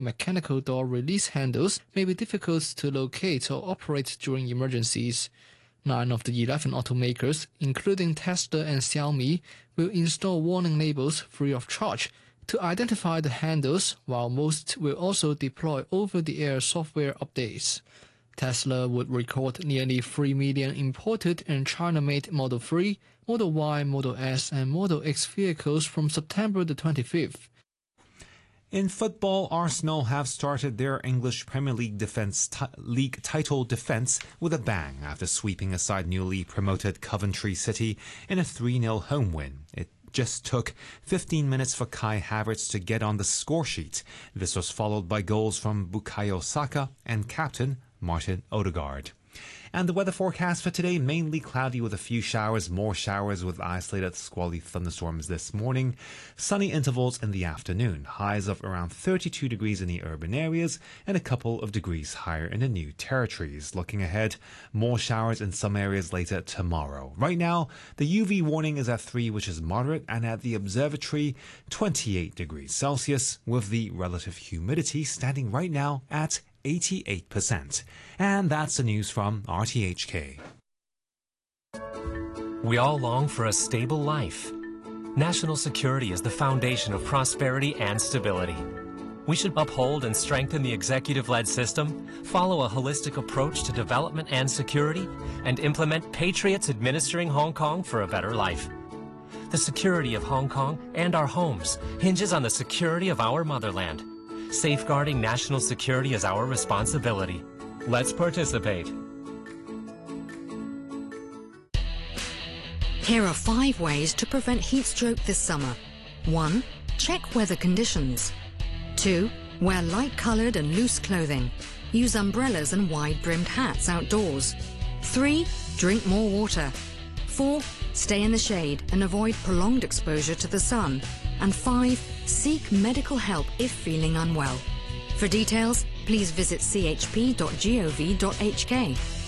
Mechanical door release handles may be difficult to locate or operate during emergencies. 9 of the 11 automakers, including Tesla and Xiaomi, will install warning labels free of charge to identify the handles, while most will also deploy over-the-air software updates. Tesla would record nearly 3 million imported and China-made Model 3, Model Y, Model S and Model X vehicles from September the 25th. In football, Arsenal have started their English Premier League League title defence with a bang after sweeping aside newly promoted Coventry City in a 3-0 home win. It just took 15 minutes for Kai Havertz to get on the score sheet. This was followed by goals from Bukayo Saka and captain Martin Odegaard. And the weather forecast for today, mainly cloudy with a few showers, more showers with isolated squally thunderstorms this morning. Sunny intervals in the afternoon, highs of around 32 degrees in the urban areas and a couple of degrees higher in the new territories. Looking ahead, more showers in some areas later tomorrow. Right now, the UV warning is at 3, which is moderate, and at the observatory, 28 degrees Celsius, with the relative humidity standing right now at 88%. And that's the news from RTHK. We all long for a stable life. National security is the foundation of prosperity and stability. We should uphold and strengthen the executive-led system, follow a holistic approach to development and security, and implement patriots administering Hong Kong for a better life. The security of Hong Kong and our homes hinges on the security of our motherland. Safeguarding national security is our responsibility. Let's participate. Here are 5 ways to prevent heat stroke this summer. 1. Check weather conditions. 2. Wear light-coloured and loose clothing. Use umbrellas and wide-brimmed hats outdoors. 3. Drink more water. 4. Stay in the shade and avoid prolonged exposure to the sun. And 5. Seek medical help if feeling unwell. For details, please visit chp.gov.hk.